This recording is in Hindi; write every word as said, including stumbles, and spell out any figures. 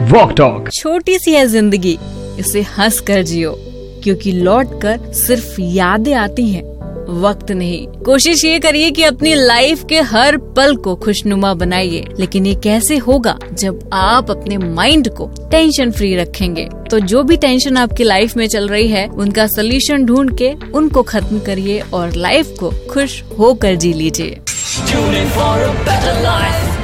Walk talk. छोटी सी है जिंदगी, इसे हंस कर जियो, क्योंकि लौट कर सिर्फ यादें आती हैं, वक्त नहीं। कोशिश ये करिए कि अपनी लाइफ के हर पल को खुशनुमा बनाइए, लेकिन ये कैसे होगा जब आप अपने माइंड को टेंशन फ्री रखेंगे। तो जो भी टेंशन आपकी लाइफ में चल रही है, उनका सोल्यूशन ढूंढ के उनको खत्म करिए और लाइफ को खुश होकर जी लीजिए।